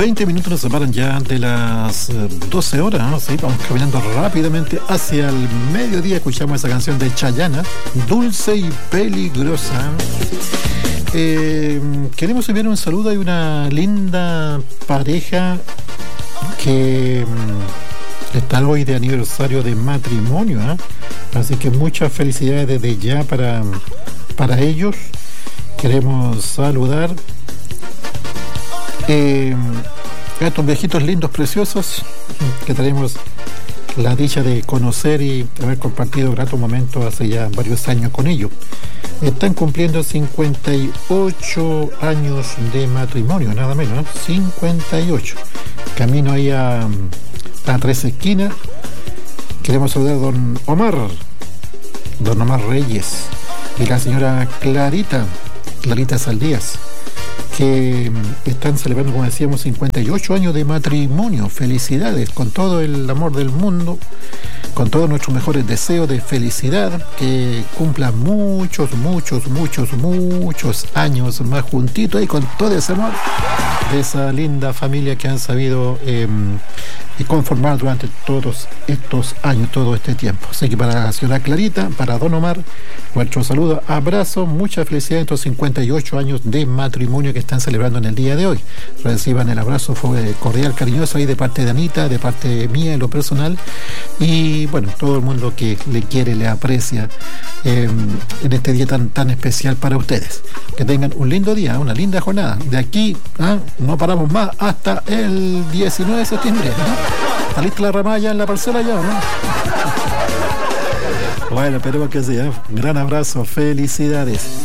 20 minutos nos separan ya de las 12 horas, ¿no? Sí, vamos caminando rápidamente hacia el mediodía. Escuchamos esa canción de Chayanne, Dulce y Peligrosa. Queremos enviar un saludo. Hay una linda pareja que está hoy de aniversario de matrimonio, ¿eh? Así que muchas felicidades desde ya para ellos. Queremos saludar a estos viejitos lindos, preciosos, que tenemos la dicha de conocer y haber compartido gratos momentos hace ya varios años con ellos. Están cumpliendo 58 años de matrimonio, nada menos, ¿eh? 58. Camino ahí a Tres Esquinas. Queremos saludar a don Omar Reyes y la señora Clarita Saldías, que están celebrando, como decíamos, 58 años de matrimonio. Felicidades, con todo el amor del mundo, con todos nuestros mejores deseos de felicidad, que cumplan muchos años más juntitos y con todo ese amor de esa linda familia que han sabido conformar durante todos estos años, todo este tiempo. Así que para la señora Clarita, para don Omar, nuestro saludo, abrazo, mucha felicidad en estos 58 años de matrimonio que están celebrando en el día de hoy. Reciban el abrazo cordial, cariñoso ahí de parte de Anita, de parte mía en lo personal, y bueno, todo el mundo que le quiere, le aprecia en este día tan especial para ustedes. Que tengan un lindo día, una linda jornada. De aquí no paramos más hasta el 19 de septiembre, ¿no? ¿Está lista la ramalla en la parcela ya, no? Bueno, esperemos que sí, ¿eh? Un gran abrazo, felicidades.